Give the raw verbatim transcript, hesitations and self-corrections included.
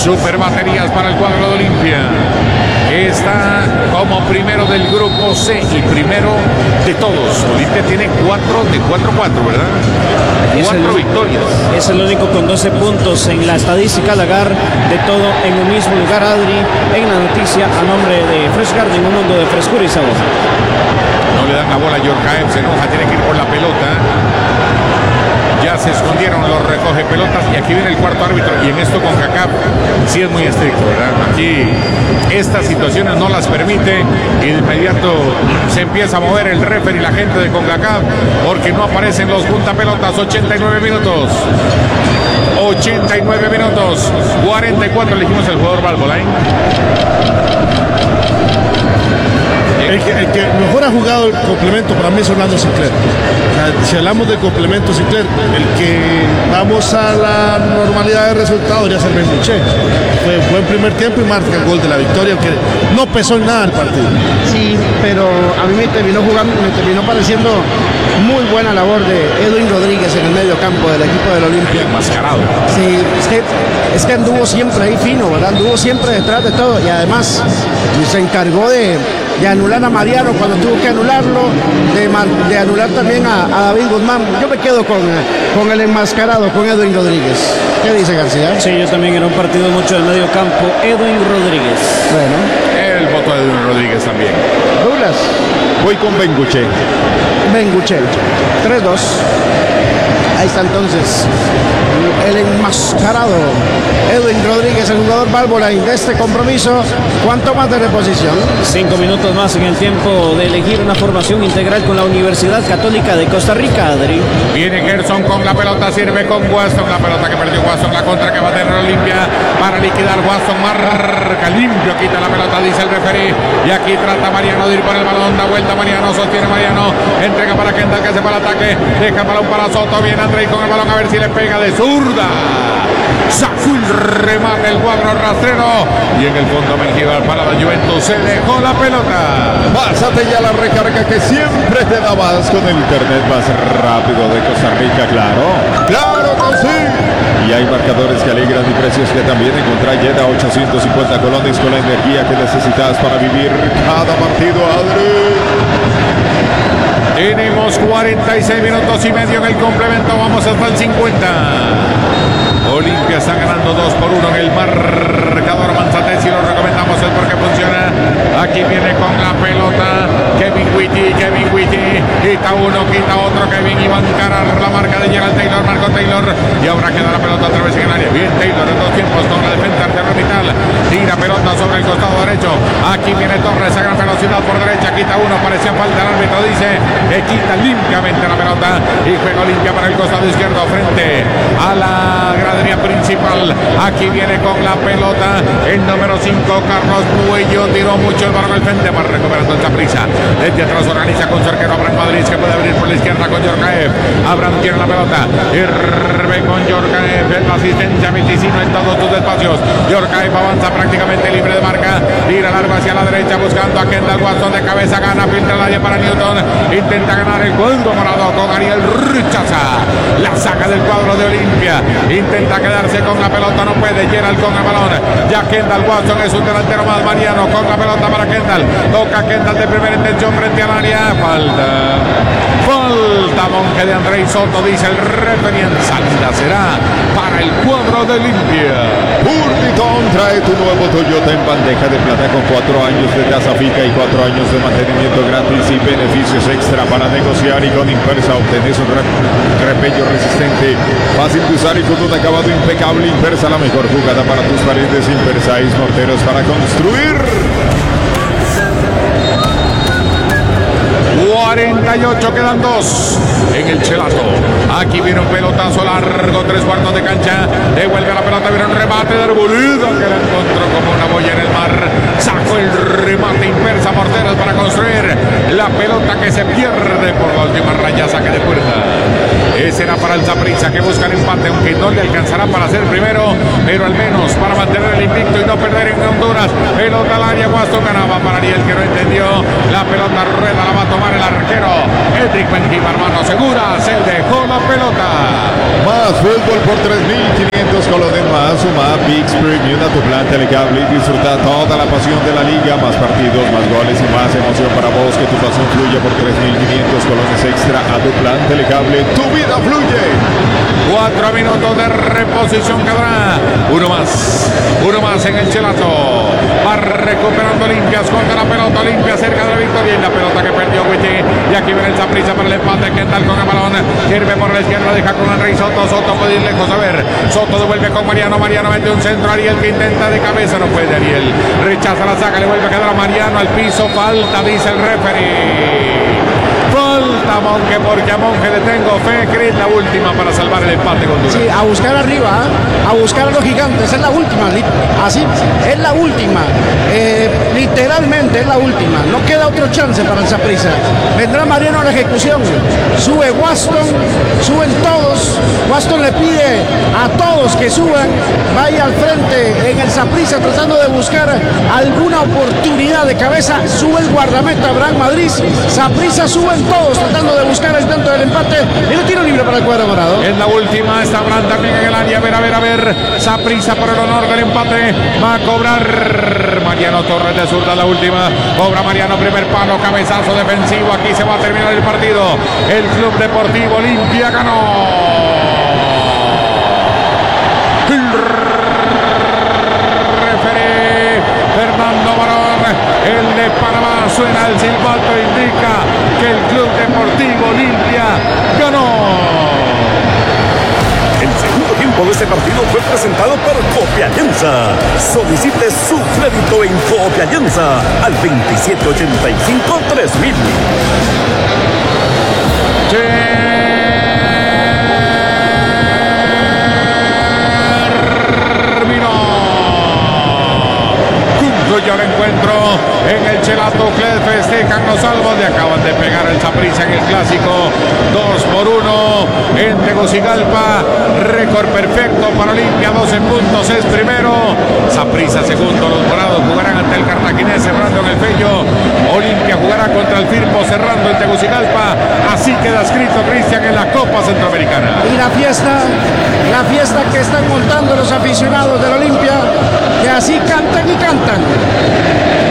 Super baterías para el cuadro de Olimpia. Está como primero del grupo C y primero de todos. Olimpia tiene cuatro de cuatro cuatro, ¿verdad? Cuatro victorias. Es el único con doce puntos en la estadística Lagar, de todo en un mismo lugar. Adri, en la noticia a nombre de Fresh Garden, un mundo de frescura y sabor. No le dan la bola a Yorkaev, se enoja, tiene que ir por la pelota. Ya se escondieron los recoge pelotas y aquí viene el cuarto árbitro. Y en esto con CONCACAF sí es muy estricto, ¿verdad? Aquí estas situaciones no las permite y de inmediato se empieza a mover el referee y la gente de CONCACAF porque no aparecen los puntapelotas. ochenta y nueve minutos. ochenta y nueve minutos. cuarenta y cuatro elegimos el jugador Válvola, ¿eh? El que, el que mejor ha jugado el complemento para mí es Orlando Sinclair. O sea, si hablamos de complemento Sinclair, el que vamos a la normalidad de resultados debería ser Benguche. Fue buen primer tiempo y marca el gol de la victoria, aunque no pesó en nada el partido. Sí, pero a mí me terminó jugando, me terminó pareciendo muy buena labor de Edwin Rodríguez en el medio campo del equipo del Olimpia. Enmascarado. Sí, es que, es que anduvo siempre ahí fino, ¿verdad? Anduvo siempre detrás de todo y además se encargó de, de anular a Mariano cuando tuvo que anularlo, de, de anular también a, a David Guzmán. Yo me quedo con, con el enmascarado, con Edwin Rodríguez. ¿Qué dice García? Sí, yo también era un partido mucho del medio campo. Edwin Rodríguez. Bueno. El voto de Edwin Rodríguez también. Douglas. Voy con Benguche. Benguche. tres dos. Ahí está entonces el enmascarado Edwin Rodríguez, el jugador Válvola de este compromiso. ¿Cuánto más de reposición? Cinco minutos más en el tiempo de elegir una formación integral con la Universidad Católica de Costa Rica, Adri. Viene Gerson con la pelota, sirve con Wasson, la pelota que perdió Wasson, la contra que va a tener Olimpia para liquidar Wasson, marca limpio, quita la pelota, dice el referee, y aquí trata Mariano de ir por el balón, da vuelta Mariano, sostiene Mariano, entrega para Kendall que se va al ataque, deja el balón para Soto, viene Andrei con el balón a ver si le pega de zurda. Sacó el remate el cuadro rastrero y en el fondo Mengíbar para la Juventus, se dejó la pelota. Pásate ya la recarga que siempre te da más con el internet más rápido de Costa Rica, claro. ¡Claro que sí! Y hay marcadores que alegran y precios que también encontrar. Llega a ochocientos cincuenta colones con la energía que necesitas para vivir cada partido, Adri. Tenemos cuarenta y seis minutos y medio en el complemento, vamos hasta el cincuenta. Olimpia está ganando dos por uno en el marcador Manzatesi, lo recomendamos el por qué funciona. Aquí viene con la pelota Kevin Witty, Kevin Witty, quita uno, quita otro, Kevin Iván Carar, la marca de Gerald Taylor, marcó Taylor, y ahora queda la pelota otra vez en el área. Bien Taylor en dos tiempos con la defensa arterorbital, tira pelota sobre el costado derecho, aquí viene Torres a gran velocidad por derecha, quita uno, parecía falta, el árbitro dice que quita limpiamente la pelota y juega Olimpia para el costado izquierdo frente a la gradería principal. Aquí viene con la pelota el número cinco, Carlos Buello, tiró mucho el balón al frente, va recuperando esta prisa. Desde atrás organiza con su arquero Abraham Madrid, que puede abrir por la izquierda con Yorkaev. Abraham tiene la pelota, Irve con Yorkaev, el asistencia Viticino en todos sus espacios. Yorkaev avanza prácticamente libre de marca, tira largo hacia la derecha buscando a Kendall Watson, de cabeza gana, filtra el área para Newton, intenta ganar el cuadro morado con Ariel, rechaza la saca del cuadro de Olimpia, intenta quedarse con la pelota, no puede, Gerald con el balón, ya Kendall Watson es un delantero más, Mariano con la pelota para Kendall, toca Kendall de primera intención frente al área, falta, falta Monje de Andrei Soto, dice el referee, en salida será para el cuadro de Olimpia. Urbiton trae tu nuevo Toyota en bandeja de plata con cuatro años de tasa fija y cuatro años de mantenimiento gratis y beneficios extra para negociar, y con Impersa obtenés un repello resistente, fácil de usar y con un acabado impecable. Impersa, la mejor jugada para tus paredes. Impersa es morteros para construir. cuarenta y ocho, quedan dos en el chelazo. Aquí viene un pelotazo largo, tres cuartos de cancha, devuelve la pelota, viene un remate de Arboleda que la encontró como una boya en el mar, sacó el remate Impersa, morteros para construir, la pelota que se pierde por la última raya, saque de puerta. Ese era para el Saprissa, que busca el empate, aunque no le alcanzará para ser primero, pero al menos para mantener el invicto y no perder en Honduras. Pelota al área, Guaston ganaba para Ariel, que no entendió. La pelota rueda, la va a tomar el arquero Edric Benjima, hermano Segura, se dejó la pelota. Más fútbol por tres mil quinientos colones más. Suma Pix Premium a tu plan telecable y disfruta toda la pasión de la liga. Más partidos, más goles y más emoción para vos. Que tu pasión fluya por tres mil quinientos colones extra a tu plan telecable. Tu vida fluye. Cuatro minutos de reposición quedará. Uno más, uno más en el Chelato. Va recuperando Limpias contra la pelota. Limpia cerca de la victoria y la pelota que perdió Witty. Y aquí viene el Saprissa para el empate. ¿Qué tal con el balón? Sirve por la izquierda, deja con Henry Soto. Soto puede ir lejos, a ver. Soto devuelve con Mariano. Mariano mete un centro. Ariel que intenta de cabeza, no puede Ariel. Rechaza la saca, le vuelve a quedar a Mariano al piso. Falta, dice el referee. Falta Monje, porque a Monje le tengo fe. Cris, la última para salvar el empate con Honduras. Sí, a buscar arriba, ¿eh? A buscar a los gigantes, es la última, así, es la última, eh, literalmente es la última, no queda otro chance para el Saprissa. Vendrá Mariano a la ejecución, sube Guaston, suben todos, Guaston le pide a todos que suban, vaya al frente en el Saprissa tratando de buscar alguna oportunidad de cabeza, sube el guardameta Abraham Madrid, Saprissa suben todos tratando de buscar el tanto del empate y el tiro libre para el cuadro morado. Es la última, está Abraham también en el área, a ver, a ver, a ver, Saprissa por el honor del empate, va a cobrar Mariano Torres de zurda, la última, cobra Mariano, primer palo, cabezazo defensivo, aquí se va a terminar el partido, el Club Deportivo Olimpia ganó. El referee Fernando Barón, el de Panamá, suena el silbato, indica que el Club Deportivo Olimpia ganó. El segundo tiempo de este partido fue presentado por Copialianza. Solicite su crédito en Copialianza al veintisiete ochenta y cinco tres mil. Concluyó el encuentro en el Chelato. Cled festejan los salvos, le acaban de pegar el Saprissa en el clásico. Dos por uno en Tegucigalpa. Récord perfecto para Olimpia, doce puntos, es primero. Saprissa segundo. Los morados jugarán ante el Cartaginés cerrando en el Fello. Olimpia jugará contra el Firpo cerrando en Tegucigalpa. Así queda escrito, Cristian, en la Copa Centroamericana. Y la fiesta, la fiesta que están montando los aficionados del Olimpia, que así cantan y cantan.